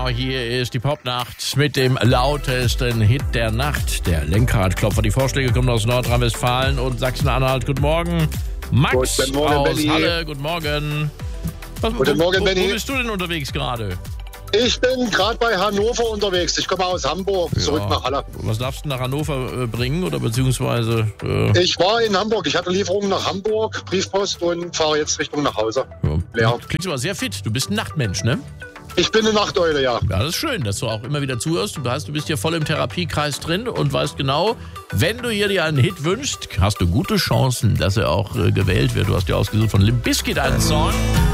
hier ist die Popnacht mit dem lautesten Hit der Nacht. Der Lenkradklopfer. Die Vorschläge kommen aus Nordrhein-Westfalen und Sachsen-Anhalt. Guten Morgen. Max Guten Morgen, aus Benni. Halle. Guten Morgen. Guten Morgen, Benni. Wo bist du denn unterwegs gerade? Ich bin gerade bei Hannover unterwegs. Ich komme aus Hamburg, zurück nach Halle. Was darfst du nach Hannover bringen oder beziehungsweise... Ich war in Hamburg. Ich hatte Lieferungen nach Hamburg, Briefpost und fahre jetzt Richtung nach Hause. Leer. Klingst aber sehr fit. Du bist ein Nachtmensch, ne? Ich bin eine Nachteule, ja. Ja, das ist schön, dass du auch immer wieder zuhörst. Du bist hier voll im Therapiekreis drin und weißt genau, wenn du hier dir einen Hit wünschst, hast du gute Chancen, dass er auch gewählt wird. Du hast dir ausgesucht von Limp Bizkit einen Song.